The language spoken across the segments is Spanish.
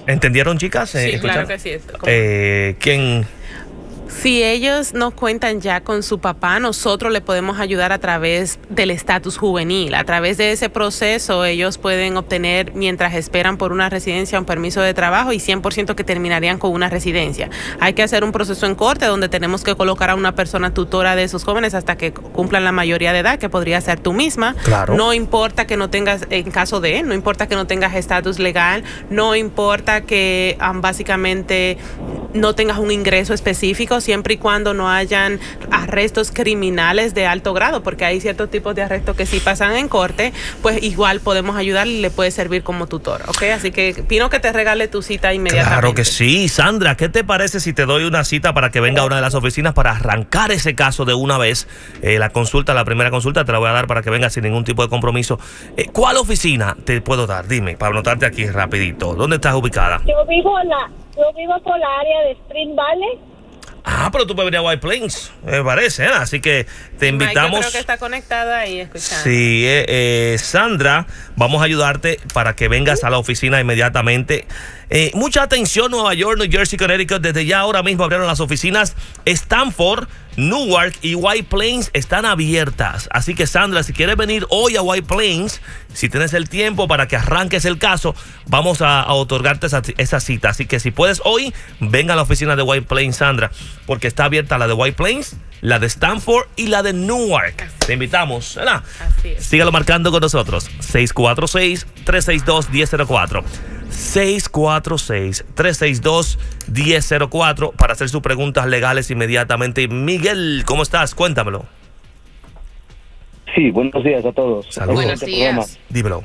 ¿Entendieron, chicas? Sí, claro que sí. ¿Quién? Si ellos no cuentan ya con su papá, nosotros le podemos ayudar a través del estatus juvenil. A través de ese proceso, ellos pueden obtener, mientras esperan por una residencia, un permiso de trabajo y 100% que terminarían con una residencia. Hay que hacer un proceso en corte donde tenemos que colocar a una persona tutora de esos jóvenes hasta que cumplan la mayoría de edad, que podría ser tú misma. Claro. No importa que no tengas, en caso de, no importa que no tengas estatus legal, no importa que básicamente no tengas un ingreso específico, siempre y cuando no hayan arrestos criminales de alto grado, porque hay ciertos tipos de arrestos que si pasan en corte, pues igual podemos ayudarle y le puede servir como tutor, ¿ok? Así que pido que te regale tu cita inmediatamente. Claro que sí. Sandra, ¿qué te parece si te doy una cita para que venga a una de las oficinas para arrancar ese caso de una vez? La primera consulta te la voy a dar para que venga sin ningún tipo de compromiso. ¿Cuál oficina te puedo dar? Dime, para anotarte aquí rapidito. ¿Dónde estás ubicada? Yo vivo por la área de Spring Valley. Ah, pero tú puedes venir a White Plains, me parece, ¿eh? Así que te invitamos. Mike, yo creo que está conectada ahí escuchando. Sí, Sandra, vamos a ayudarte para que vengas a la oficina inmediatamente. Mucha atención, Nueva York, New Jersey, Connecticut. Desde ya ahora mismo abrieron las oficinas. Stanford, Newark y White Plains están abiertas. Así que, Sandra, si quieres venir hoy a White Plains, si tienes el tiempo para que arranques el caso, vamos a otorgarte esa cita. Así que si puedes hoy, venga a la oficina de White Plains, Sandra, porque está abierta la de White Plains, la de Stanford y la de Newark. Te invitamos, ¿verdad? Así es. Sígalo marcando con nosotros. 646-362-1004. 646-362-1004 para hacer sus preguntas legales inmediatamente. Miguel, ¿cómo estás? Cuéntamelo. Sí, buenos días a todos. Saludos. Buenos días. Dímelo.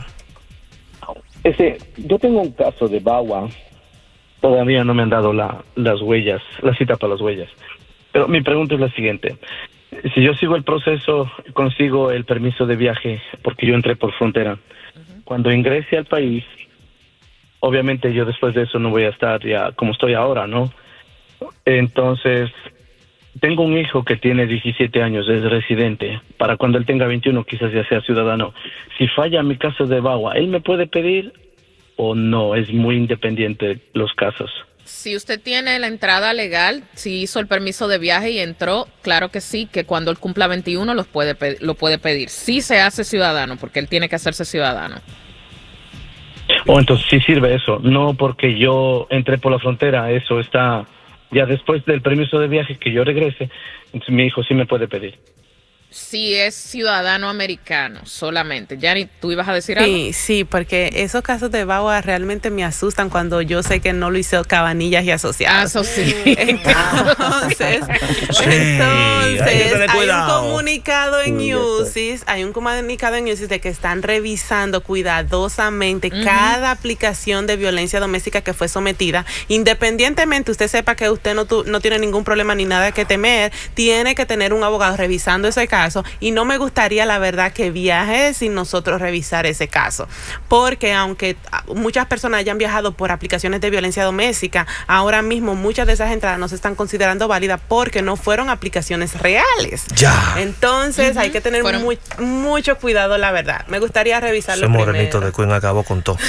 Yo tengo un caso de VAWA. Todavía no me han dado las huellas, la cita para las huellas. Pero mi pregunta es la siguiente. Si yo sigo el proceso, consigo el permiso de viaje, porque yo entré por frontera. Cuando ingrese al país, obviamente yo después de eso no voy a estar ya como estoy ahora, ¿no? Entonces, tengo un hijo que tiene 17 años, es residente. Para cuando él tenga 21 quizás ya sea ciudadano. Si falla mi caso de VAWA, ¿él me puede pedir o no? Es muy independiente los casos. Si usted tiene la entrada legal, si hizo el permiso de viaje y entró, claro que sí, que cuando él cumpla 21 lo puede pedir. Sí se hace ciudadano, porque él tiene que hacerse ciudadano. Entonces sí sirve eso, no porque yo entré por la frontera, eso está ya después del permiso de viaje que yo regrese, entonces mi hijo sí me puede pedir. Si es ciudadano americano solamente. Yanni, ¿tú ibas a decir algo? Sí, porque esos casos de VAWA realmente me asustan cuando yo sé que no lo hizo Cabanillas y Asociados. Eso sí. Entonces, hay un comunicado en UCIS, de que están revisando cuidadosamente cada aplicación de violencia doméstica que fue sometida. Independientemente usted sepa que usted no tiene ningún problema ni nada que temer, tiene que tener un abogado revisando ese caso, y no me gustaría, la verdad, que viaje sin nosotros revisar ese caso, porque aunque muchas personas hayan viajado por aplicaciones de violencia doméstica, ahora mismo muchas de esas entradas no se están considerando válidas porque no fueron aplicaciones reales. Ya. Entonces hay que tener mucho cuidado, la verdad. Me gustaría revisarlo primero. Ese morenito de Queen acabó con todo.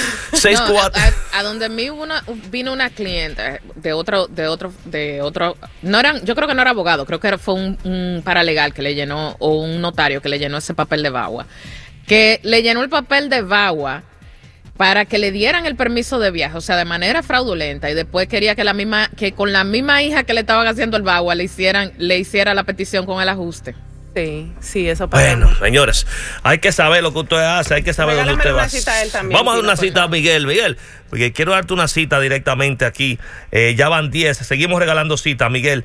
A donde mí vino una cliente de otro, no eran, yo creo que no era abogado, creo que fue un paralegal que le llenó, o un notario que le llenó ese papel de VAWA, que le llenó el papel de VAWA para que le dieran el permiso de viaje, o sea, de manera fraudulenta, y después quería que con la misma hija que le estaban haciendo el VAWA le hiciera la petición con el ajuste. Sí, eso pasa. Bueno, señores, hay que saber lo que usted hace, hay que saber dónde usted va. Vamos a dar una cita a Miguel, porque quiero darte una cita directamente aquí. Ya van 10, seguimos regalando cita, Miguel,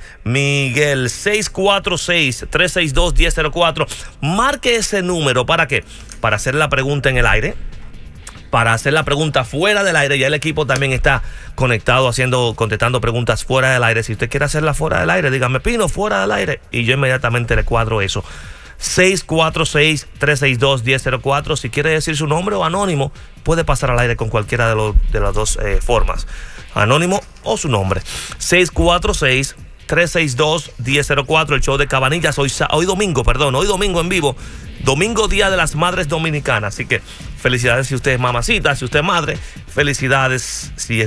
646-362-1004. Marque ese número, ¿para qué? Para hacer la pregunta en el aire, para hacer la pregunta fuera del aire. Ya el equipo también está conectado contestando preguntas fuera del aire. Si usted quiere hacerla fuera del aire, dígame, Pino, fuera del aire, y yo inmediatamente le cuadro eso. 646-362-1004. Si quiere decir su nombre o anónimo, puede pasar al aire con cualquiera de las dos formas, anónimo o su nombre. 646-362-1004, el show de Cabanillas, hoy domingo en vivo, domingo, Día de las Madres Dominicanas. Así que felicidades si usted es mamacita, si usted es madre, felicidades si